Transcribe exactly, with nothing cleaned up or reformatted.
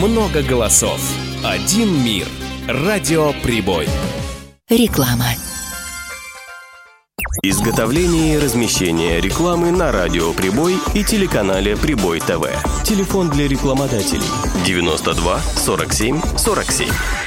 много голосов, один мир. Радио Прибой. Реклама. Изготовление и размещение рекламы на радио Прибой и телеканале Прибой ТВ. Телефон для рекламодателей девяносто два сорок семь сорок семь.